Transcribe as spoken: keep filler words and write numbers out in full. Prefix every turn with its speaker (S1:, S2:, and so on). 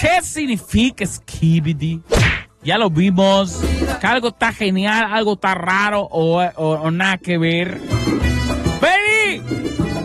S1: ¿Qué significa skibidi? Ya lo vimos. Que algo está genial, algo está raro o, o, o nada que ver.